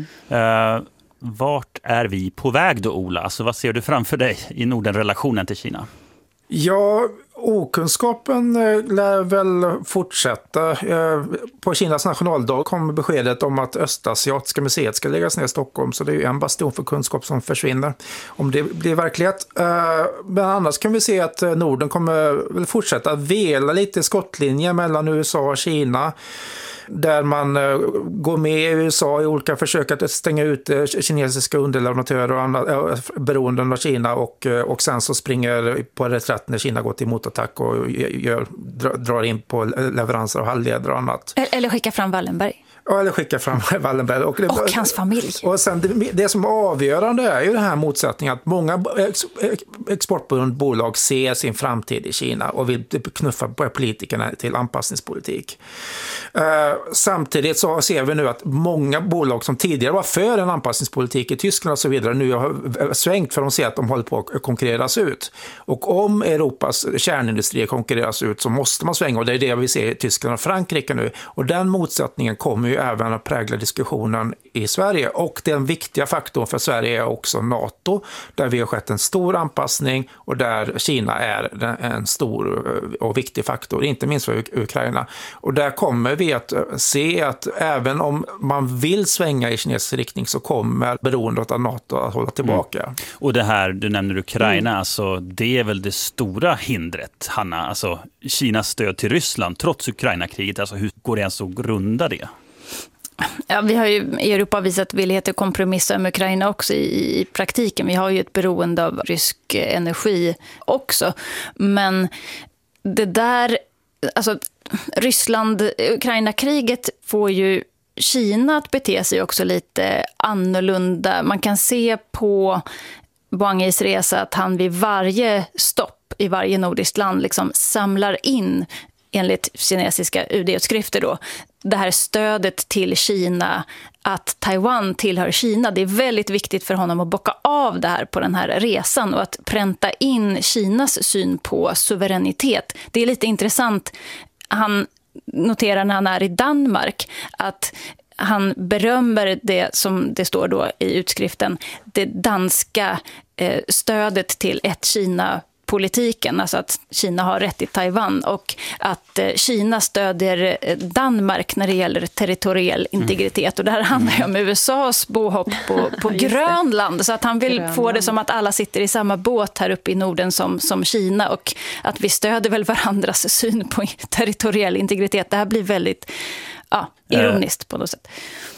Vart är vi på väg då, Ola? Alltså, vad ser du framför dig i Norden-relationen till Kina? Ja, okunskapen lär väl fortsätta. På Kinas nationaldag kom beskedet om att Östasiatiska museet ska läggas ner i Stockholm, så det är ju en bastion för kunskap som försvinner om det blir verklighet. Men annars kan vi se att Norden kommer väl fortsätta vela lite skottlinjer mellan USA och Kina, där man går med i USA i olika försök att stänga ut kinesiska underleverantörer och andra beroenden av Kina, och sen så springer på reträtt när Kina går till motattack och drar in på leveranser av halvledare och annat. Eller skicka fram Wallenberg. Ja, eller skicka fram Wallenberg. Och hans familj. Och sen det som är avgörande är ju den här motsättningen att många exportberoende bolag ser sin framtid i Kina och vill knuffa på politikerna till anpassningspolitik. Samtidigt så ser vi nu att många bolag som tidigare var för en anpassningspolitik i Tyskland och så vidare nu har svängt, för de ser att de håller på att konkurreras ut. Och om Europas kärnindustri konkurreras ut så måste man svänga, och det är det vi ser i Tyskland och Frankrike nu. Och den motsättningen kommer ju även att prägla diskussionen i Sverige. Och den viktiga faktorn för Sverige är också NATO, där vi har skett en stor anpassning och där Kina är en stor och viktig faktor, inte minst för Ukraina. Och där kommer vi att se att även om man vill svänga i kinesisk riktning så kommer beroendet av NATO att hålla tillbaka. Och det här, du nämner Ukraina, alltså, det är väl det stora hindret, Hanna, alltså Kinas stöd till Ryssland trots Ukraina-kriget, alltså hur går det ens att grunda det? Ja, vi har ju i Europa visat villighet till kompromissa med Ukraina också i praktiken. Vi har ju ett beroende av rysk energi också. Men det där, alltså Ryssland-Ukraina-kriget får ju Kina att bete sig också lite annorlunda. Man kan se på Wang Yis resa att han vid varje stopp i varje nordiskt land liksom samlar in, enligt kinesiska UD-utskrifter då, det här stödet till Kina, att Taiwan tillhör Kina. Det är väldigt viktigt för honom att bocka av det här på den här resan och att pränta in Kinas syn på suveränitet. Det är lite intressant. Han noterar när han är i Danmark att han berömmer det som det står då i utskriften, det danska stödet till ett Kina-politiken, alltså att Kina har rätt i Taiwan, och att Kina stödjer Danmark när det gäller territoriell integritet. Och det här handlar ju om USAs bohopp på Grönland, så att han vill få det som att alla sitter i samma båt här uppe i Norden som Kina, och att vi stöder väl varandras syn på territoriell integritet. Det här blir väldigt ironiskt på något sätt.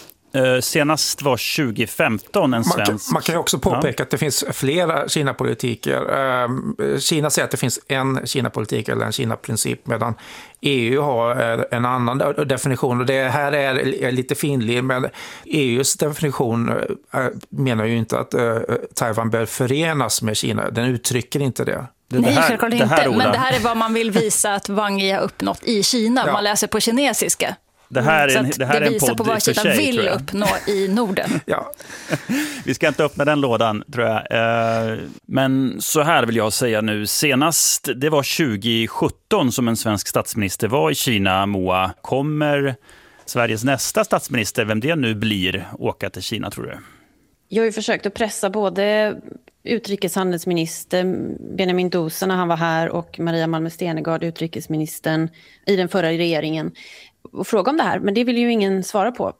Senast var 2015 en svensk... Man kan ju också påpeka att det finns flera Kina-politiker. Kina säger att det finns en Kina-politik eller en Kina-princip, medan EU har en annan definition. Och det här är lite finlir, men EUs definition menar ju inte att Taiwan bör förenas med Kina. Den uttrycker inte det. Nej, självklart inte. Men det här är vad man vill visa att Wang Yi har uppnått i Kina. Ja. Man läser på kinesiska. Det här visar på vad Kina vill uppnå i Norden. Ja. Vi ska inte öppna den lådan, tror jag. Men så här vill jag säga nu. Senast, det var 2017 som en svensk statsminister var i Kina, Moa. Kommer Sveriges nästa statsminister, vem det nu blir, åka till Kina, tror du? Jag har ju försökt att pressa både utrikeshandelsminister Benjamin Dosa när han var här och Maria Malmö Stenegard, utrikesministern i den förra regeringen, och fråga om det här, men det vill ju ingen svara på.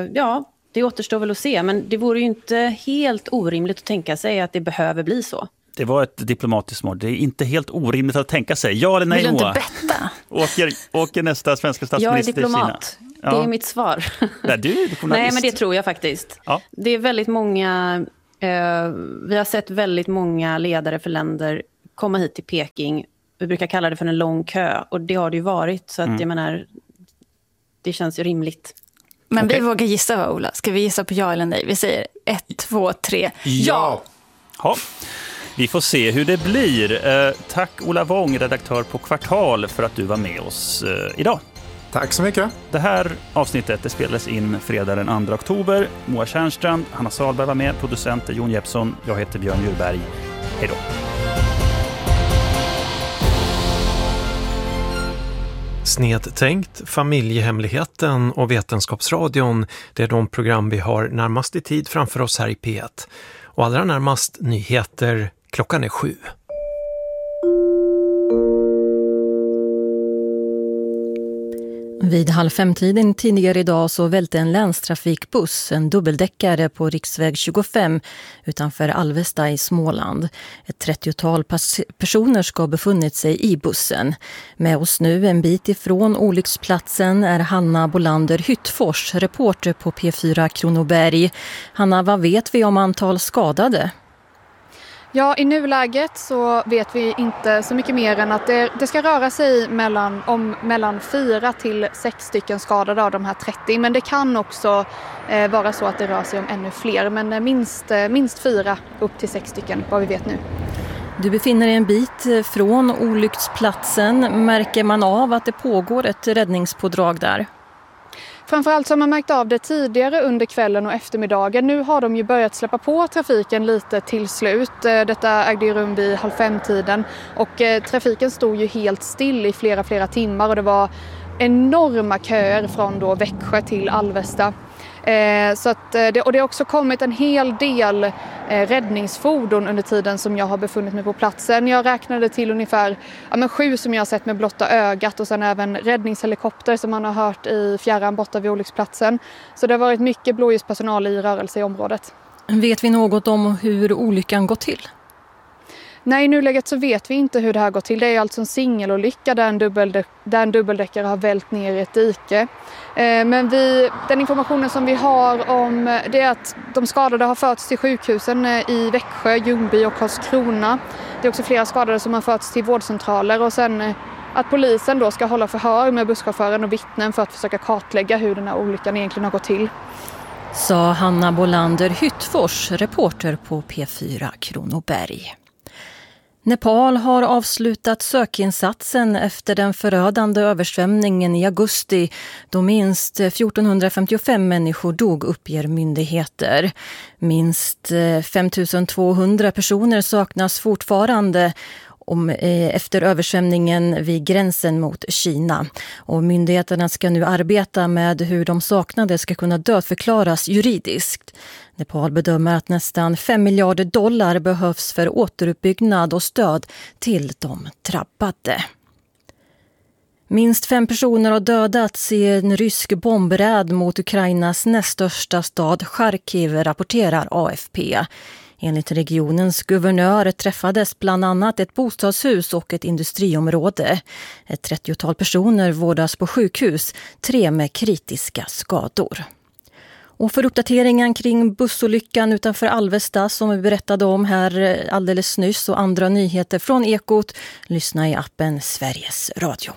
Det återstår väl att se, men det vore ju inte helt orimligt att tänka sig att det behöver bli så. Det var ett diplomatiskt mål. Det är inte helt orimligt att tänka sig. Ja eller nej, Vill du Moa? inte betta? Åker nästa svenska statsminister till Kina? Jag är diplomat. Ja. Det är mitt svar. Nej, du är journalist. Nej, men det tror jag faktiskt. Ja. Det är väldigt många... vi har sett väldigt många ledare för länder komma hit till Peking. Vi brukar kalla det för en lång kö. Och det har det ju varit. Så att jag menar, det känns ju rimligt. Men vi vågar gissa, va, Ola? Ska vi gissa på ja eller nej? Vi säger 1, 2, 3. Ja! Ja. Vi får se hur det blir. Tack Ola Wång, redaktör på Kvartal, för att du var med oss idag. Tack så mycket. Det här avsnittet det spelades in fredag den 2 oktober. Moa Tjärnstrand, Hanna Salberg var med, producent Jon Jeppsson. Jag heter Björn Djurberg. Hej då. Snedtänkt, Familjehemligheten och Vetenskapsradion, det är de program vi har närmast i tid framför oss här i P1. Och allra närmast nyheter, klockan är 7. Vid 4:30 tidigare idag så välte en länstrafikbuss, en dubbeldäckare på riksväg 25 utanför Alvesta i Småland. Ett 30-tal personer ska ha befunnit sig i bussen. Med oss nu en bit ifrån olycksplatsen är Hanna Bolander Hyttfors, reporter på P4 Kronoberg. Hanna, vad vet vi om antal skadade? Ja, i nuläget så vet vi inte så mycket mer än att det ska röra sig mellan 4 till 6 stycken skadade av de här 30. Men det kan också vara så att det rör sig om ännu fler. Men minst 4 upp till 6 stycken, vad vi vet nu. Du befinner dig en bit från olycksplatsen. Märker man av att det pågår ett räddningspådrag där? Framförallt så har man märkt av det tidigare under kvällen och eftermiddagen. Nu har de ju börjat släppa på trafiken lite till slut. Detta ägde ju rum vid 4:30 och trafiken stod ju helt still i flera timmar och det var enorma köer från då Växjö till Alvesta. Så att det har också kommit en hel del räddningsfordon under tiden som jag har befunnit mig på platsen. Jag räknade till ungefär 7 som jag har sett med blotta ögat och sen även räddningshelikopter som man har hört i fjärran borta vid olycksplatsen. Så det har varit mycket blåljuspersonal i rörelse i området. Vet vi något om hur olyckan gått till? Nej, i nuläget så vet vi inte hur det här går till. Det är alltså en singelolycka där en dubbeldäckare har vält ner i ett dike. Men den informationen som vi har om det är att de skadade har förts till sjukhusen i Växjö, Ljungby och Karlskrona. Det är också flera skadade som har förts till vårdcentraler och sen att polisen då ska hålla förhör med busschauffören och vittnen för att försöka kartlägga hur den här olyckan egentligen har gått till. Sa Hanna Bolander Hyttfors, reporter på P4 Kronoberg. Nepal har avslutat sökinsatsen efter den förödande översvämningen i augusti då minst 1455 människor dog, uppger myndigheter. Minst 5200 personer saknas fortfarande efter översvämningen vid gränsen mot Kina. Och myndigheterna ska nu arbeta med hur de saknade ska kunna dödförklaras juridiskt. Nepal bedömer att nästan $5 miljarder behövs för återuppbyggnad och stöd till de drabbade. Minst 5 personer har dödats i en rysk bombräd mot Ukrainas näst största stad Charkiv, rapporterar AFP. Enligt regionens guvernör träffades bland annat ett bostadshus och ett industriområde. Ett 30-tal personer vårdas på sjukhus, 3 med kritiska skador. Och för uppdateringen kring bussolyckan utanför Alvesta som vi berättade om här alldeles nyss och andra nyheter från Ekot, lyssna i appen Sveriges Radio.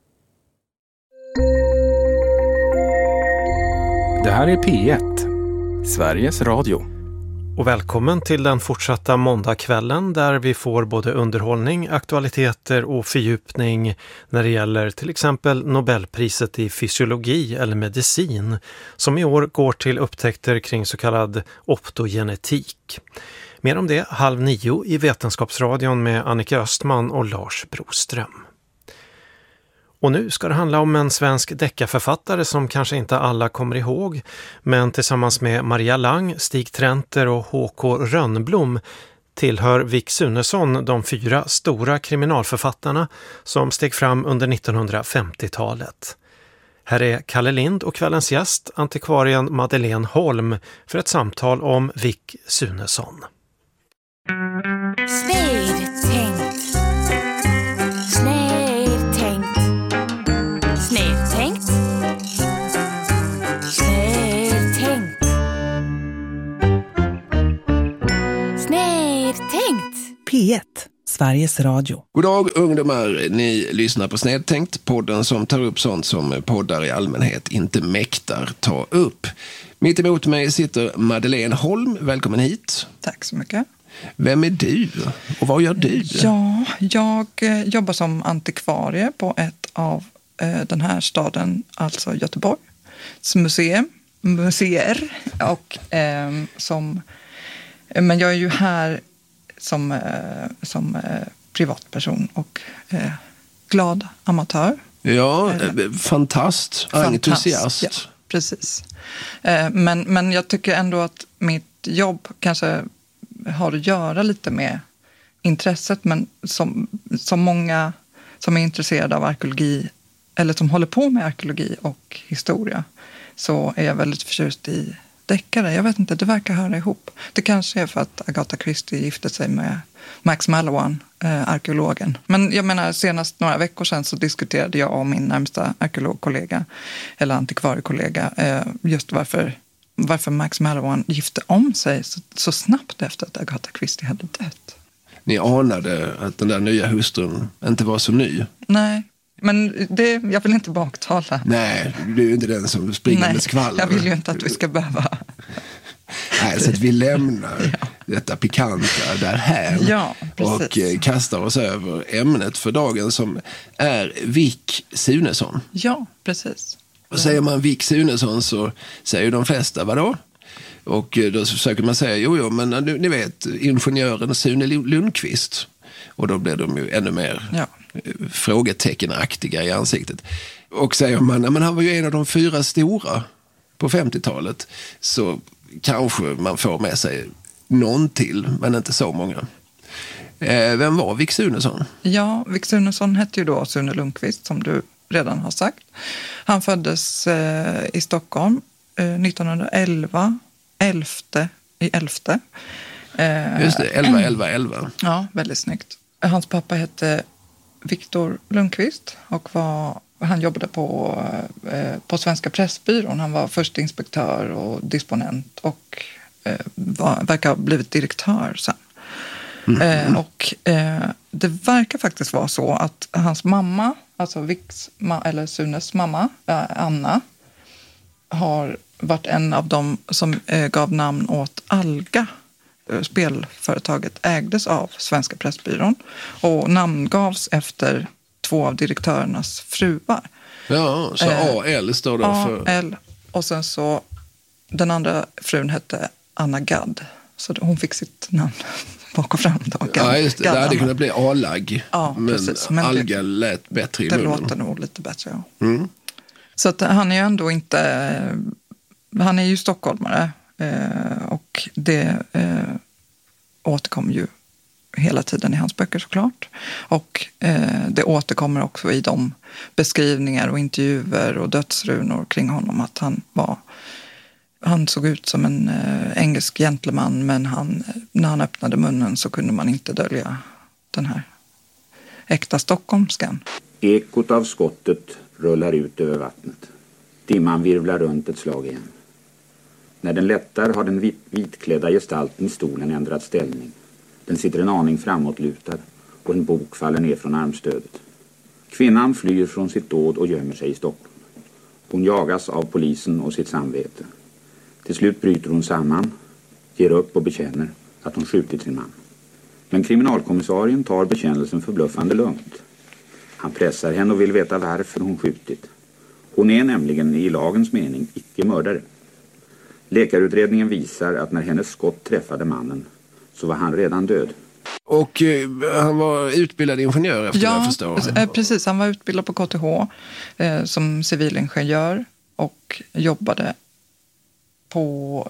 Det här är P1, Sveriges Radio. Och välkommen till den fortsatta måndagskvällen där vi får både underhållning, aktualiteter och fördjupning när det gäller till exempel Nobelpriset i fysiologi eller medicin som i år går till upptäckter kring så kallad optogenetik. Mer om det 8:30 i Vetenskapsradion med Annika Östman och Lars Broström. Och nu ska det handla om en svensk deckarförfattare som kanske inte alla kommer ihåg, men tillsammans med Maria Lang, Stig Trenter och H.K. Rönnblom tillhör Vic Sunesson de 4 stora kriminalförfattarna som steg fram under 1950-talet. Här är Kalle Lind och kvällens gäst, antikvarien Madeleine Holm, för ett samtal om Vic Sunesson. Sveriges Radio. God dag ungdomar, ni lyssnar på Snedtänkt, podden som tar upp sånt som poddar i allmänhet inte mäktar ta upp. Mitt emot mig sitter Madeleine Holm, välkommen hit. Tack så mycket. Vem är du och vad gör du? Ja, jag jobbar som antikvarie på ett av den här staden, alltså Göteborgs museer. Och, men jag är ju här som privatperson och glad amatör. Ja, fantast, entusiast. Ja, precis. Men jag tycker ändå att mitt jobb kanske har att göra lite med intresset, men som många som är intresserade av arkeologi eller som håller på med arkeologi och historia, så är jag väldigt förtjust i deckare. Jag vet inte, det verkar höra ihop. Det kanske är för att Agatha Christie gifte sig med Max Mallowan, arkeologen. Men jag menar, senast några veckor sedan så diskuterade jag och min närmsta arkeologkollega eller antikvariekollega just varför Max Mallowan gifte om sig så snabbt efter att Agatha Christie hade dött. Ni anade att den där nya hustrun inte var så ny? Nej, men jag vill inte baktala. Nej, du är ju inte den som springer med skvaller. Jag vill ju inte att vi ska behöva. Nej, så att vi lämnar detta pikanta därhän. Ja, och kastar oss över ämnet för dagen som är Vic Sunesson. Ja, precis. Och säger man Vic Sunesson så säger de flesta, vadå? Och då försöker man säga, jo, men ni vet, ingenjören Sune Lundqvist. Och då blir de ju ännu mer frågeteckenaktiga i ansiktet. Och säger man, men han var ju en av de 4 stora på 50-talet, så kanske man får med sig någon till, men inte så många. Vem var Vic Sunesson? Ja, Vic Sunesson hette ju då Sune Lundqvist, som du redan har sagt. Han föddes i Stockholm 1911, 11. Just det, 11. Ja, väldigt snyggt. Hans pappa hette Viktor Lundqvist och han jobbade på Svenska Pressbyrån. Han var först inspektör och disponent och verkar ha blivit direktör sen. Och det verkar faktiskt vara så att hans mamma, alltså eller Sunes mamma, Anna, har varit en av dem som gav namn åt Alga. Spelföretaget ägdes av Svenska Pressbyrån och namngavs efter 2 av direktörernas fruar. Ja, så AL står då för... AL, och sen så den andra frun hette Anna Gadd, så hon fick sitt namn bak och fram då. Ja, just det. Det hade kunnat bli A-lag. Ja, precis. Men Alga lät bättre i munnen. Det låter nog lite bättre, ja. Så att han är ju ändå inte... Han är ju stockholmare och det återkommer ju hela tiden i hans böcker såklart. Och det återkommer också i de beskrivningar och intervjuer och dödsrunor kring honom att han såg ut som en engelsk gentleman, men när han öppnade munnen så kunde man inte dölja den här äkta stockholmskan. Ekot av skottet rullar ut över vattnet. Dimman virvlar runt ett slag igen. När den lättar har den vitklädda gestalten i stolen ändrat ställning. Den sitter en aning framåtlutad och en bok faller ner från armstödet. Kvinnan flyr från sitt dåd och gömmer sig i Stockholm. Hon jagas av polisen och sitt samvete. Till slut bryter hon samman, ger upp och bekänner att hon skjutit sin man. Men kriminalkommissarien tar bekännelsen förbluffande lugnt. Han pressar henne och vill veta varför hon skjutit. Hon är nämligen i lagens mening icke mördare. Läkarutredningen visar att när hennes skott träffade mannen så var han redan död. Och han var utbildad ingenjör efter vad jag förstår. Ja, precis. Han var utbildad på KTH som civilingenjör och jobbade på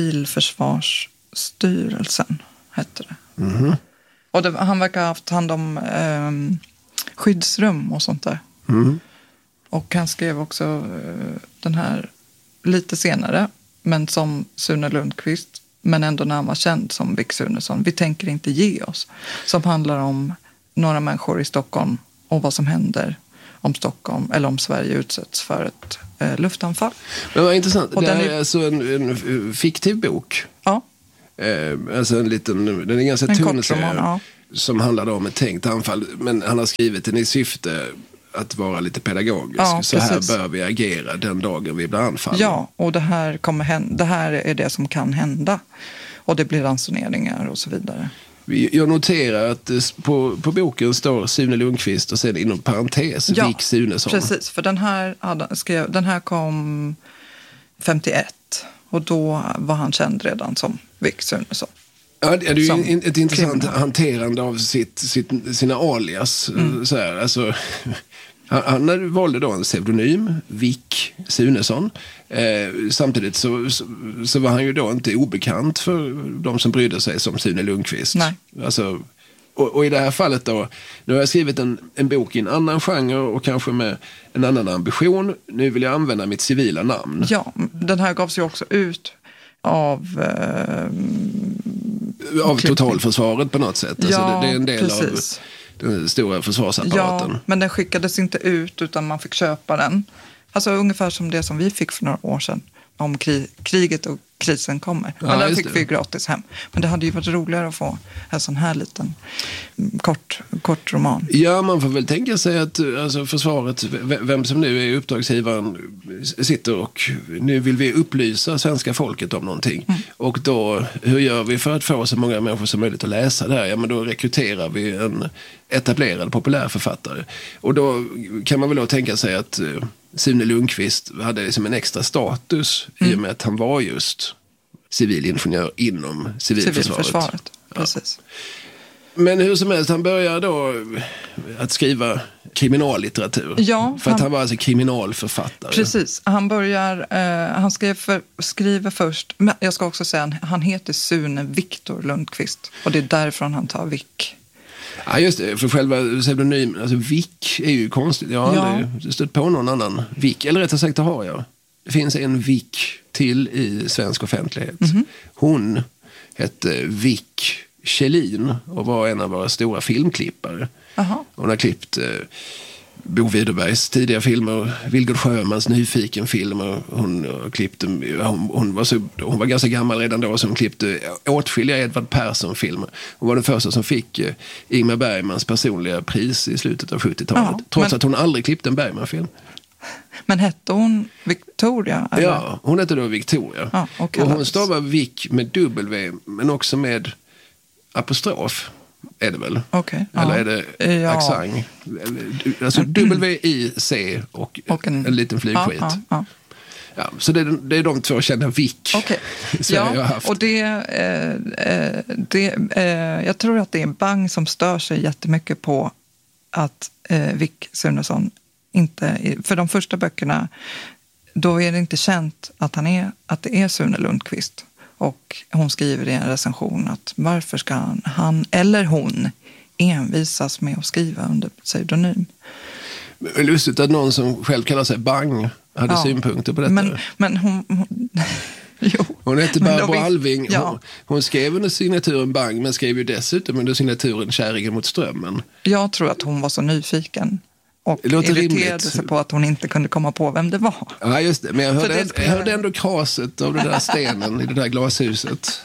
Civilförsvarsstyrelsen, hette det. Mm-hmm. Och han verkar ha haft hand om skyddsrum och sånt där. Mm. Och han skrev också den här lite senare, men som Sune Lundqvist, men ändå när han var känd som Vic Sunesson. Vi tänker inte ge oss. Som handlar om några människor i Stockholm och vad som händer om Stockholm eller om Sverige utsätts för ett luftanfall. Men vad intressant. Och det är alltså en fiktiv bok. Ja. Alltså den är ganska tunn. Ja. som handlade om ett tänkt anfall. Men han har skrivit den i syfte att vara lite pedagogisk. Ja, så här bör vi agera den dagen vi blir anfallna. Ja, och det här är det som kan hända. Och det blir ransoneringar och så vidare. Jag noterar att på boken står Sune Lundqvist och sen inom parentes Vic Sunesson. Precis, för den här kom 51 och då var han känd redan som Vic Sunesson. Ja, det är ju ett intressant hanterande av sina alias. Så här, alltså, han valde då en pseudonym, Vic Sunesson. Samtidigt så var han ju då inte obekant för de som brydde sig som Sune Lundqvist. Nej. Alltså, och i det här fallet då, nu har jag skrivit en bok i en annan genre och kanske med en annan ambition. Nu vill jag använda mitt civila namn. Ja, den här gavs ju också ut av totalförsvaret på något sätt. Alltså ja, det är en del precis. Av den stora försvarsapparaten. Ja, men den skickades inte ut utan man fick köpa den. Alltså ungefär som det som vi fick för några år sedan om kriget och krisen kommer. Men den fick vi gratis hem. Men det hade ju varit roligare att få en sån här liten kort roman. Ja, man får väl tänka sig att alltså, försvaret, vem som nu är uppdragsgivaren, sitter och nu vill vi upplysa svenska folket om någonting. Och då, hur gör vi för att få så många människor som möjligt att läsa det här? Ja, men då rekryterar vi en etablerad populärförfattare. Och då kan man väl då tänka sig att Sune Lundqvist hade liksom en extra status i och med att han var just civilingenjör inom civilförsvaret. Precis. Men hur som helst, han börjar då att skriva kriminallitteratur. Ja, för att han var alltså kriminalförfattare. Precis, han skriver först, men jag ska också säga han heter Sune Viktor Lundqvist och det är därifrån han tar Vic. Ja, just det, för själva pseudonymen, alltså Vic är ju konstigt. Jag har aldrig stött på någon annan Vic, eller rättare sagt det har jag. Det finns en Vic till i svensk offentlighet. Hon hette Vic Kjellin och var en av våra stora filmklippare. Hon har klippt Bo Widerbergs tidiga filmer, Vilgot Sjömans Nyfiken-filmer. Hon var ganska gammal redan då, som klippte åtskilliga Edvard Persson-filmer. Hon var den första som fick Ingmar Bergmans personliga pris i slutet av 70-talet. Trots att hon aldrig klippte en Bergman-film. Men hette hon Victoria? Eller? Ja, hon hette då Victoria. Och hon stavar Vic med W, men också med apostrof. Är det väl? Eller är det accent? Alltså W-I-C och en liten flygskit. Ja, så det är de två kända Vic. Jag har haft. Och jag tror att det är Bang som stör sig jättemycket på att Vic Sunesson inte, för de första böckerna då är det inte känt att det är Sune Lundqvist. Och hon skriver i en recension att varför ska han eller hon envisas med att skriva under pseudonym. Lustigt att någon som själv kallar sig Bang hade synpunkter på detta. Men hon heter Barbro Alving. Hon skrev under signaturen Bang, men skrev ju dessutom under signaturen Käringen mot strömmen. Jag tror att hon var så nyfiken och irriterade sig på att hon inte kunde komma på vem det var. Ja, just det. Men jag hörde ändå kraset av den där stenen i det där glashuset.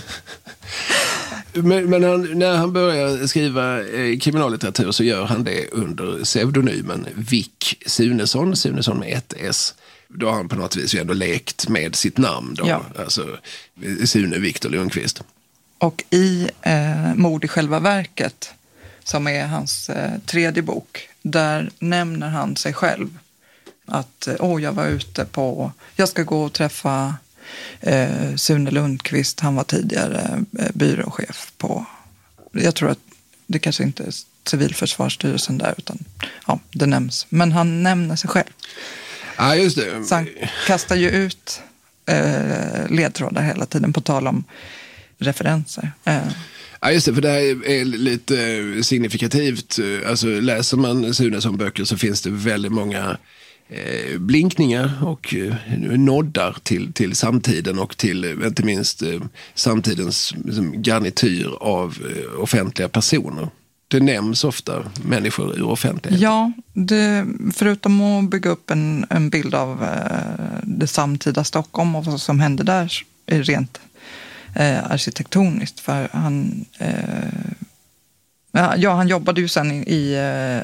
Men när han börjar skriva kriminallitteratur så gör han det under pseudonymen Vic Sunesson med ett S. Då har han på något vis ju ändå lekt med sitt namn då. Alltså Sune Viktor Lundqvist. Och i Mord i själva verket, som är hans tredje bok, där nämner han sig själv att jag var ute på, jag ska gå och träffa Sune Lundqvist, han var tidigare byråchef på, jag tror att det kanske inte är Civilförsvarsstyrelsen där, utan det nämns, men han nämner sig själv. Ja, just det. Så han kastar ju ut ledtrådar hela tiden på tal om referenser. Ja, just det, för det här är lite signifikativt. Alltså läser man Sunesson böcker så finns det väldigt många blinkningar och noddar till samtiden och till inte minst samtidens garnityr av offentliga personer. Det nämns ofta människor ur offentligheten. Ja, förutom att bygga upp en bild av det samtida Stockholm och vad som hände där är rent arkitektoniskt, för han Ja, han jobbade ju sen i